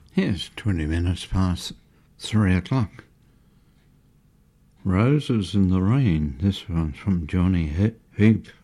Here's 20 minutes past 3 o'clock. Roses in the Rain. This one's from Johnny Hoop.